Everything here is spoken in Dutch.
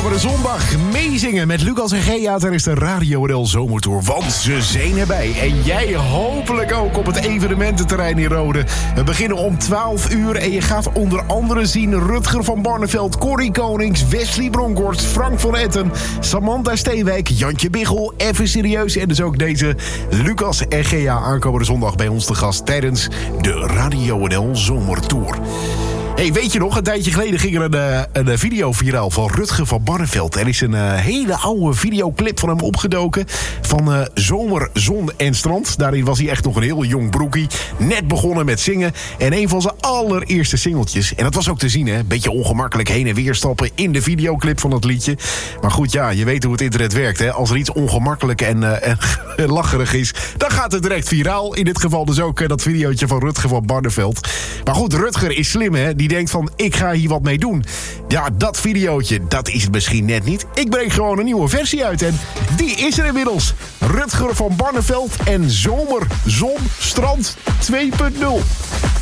Aankomende zondag meezingen met Lucas en Gea tijdens de Radio NL Zomertour. Want ze zijn erbij. En jij hopelijk ook op het evenemententerrein in Rode. We beginnen om 12 uur en je gaat onder andere zien Rutger van Barneveld, Corrie Konings, Wesley Bronkhorst, Frank van Etten, Samantha Steenwijk, Jantje Biggel, Even Serieus en dus ook deze Lucas en Gea aankomende zondag bij ons te gast tijdens de Radio NL Zomertour. Hey, weet je nog, een tijdje geleden ging er een video viraal van Rutger van Barneveld. Er is een hele oude videoclip van hem opgedoken van Zomer, Zon en Strand. Daarin was hij echt nog een heel jong broekie. Net begonnen met zingen. En een van zijn allereerste singeltjes. En dat was ook te zien, hè. Beetje ongemakkelijk heen en weer stappen in de videoclip van dat liedje. Maar goed, ja, je weet hoe het internet werkt, hè. Als er iets ongemakkelijk en lacherig is, dan gaat het direct viraal. In dit geval dus ook dat videootje van Rutger van Barneveld. Maar goed, Rutger is slim, hè. Die denkt van, ik ga hier wat mee doen. Ja, dat videootje, dat is het misschien net niet. Ik breng gewoon een nieuwe versie uit en die is er inmiddels. Rutger van Barneveld en Zomer, Zon, Strand 2.0.